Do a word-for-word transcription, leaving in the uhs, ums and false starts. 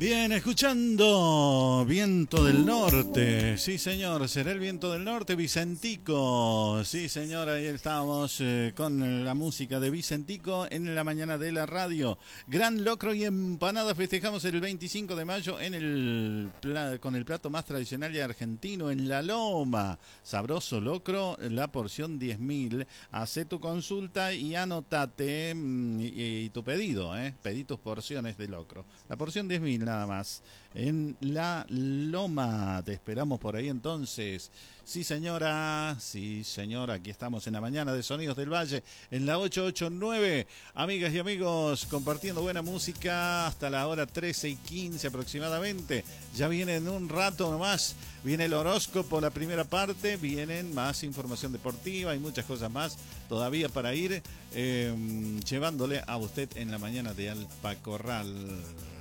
Bien, escuchando Viento del Norte. Sí, señor, será el Viento del Norte, Vicentico. Sí, señor, ahí estamos eh, con la música de Vicentico en la mañana de la radio. Gran locro y empanada festejamos el veinticinco de mayo en el pla- con el plato más tradicional y argentino en La Loma. Sabroso locro, la porción diez mil. Hacé tu consulta y anotate mm, y, y tu pedido, eh. Pedí tus porciones de locro. La porción diez mil nada más. En La Loma. Te esperamos por ahí entonces. Sí, señora. Sí, señora. Aquí estamos en la mañana de Sonidos del Valle. En la ocho ocho nueve. Amigas y amigos, compartiendo buena música hasta la hora trece y quince aproximadamente. Ya viene en un rato nomás. Viene el horóscopo, la primera parte. Vienen más información deportiva y muchas cosas más todavía para ir eh, llevándole a usted en la mañana de Alpacorral.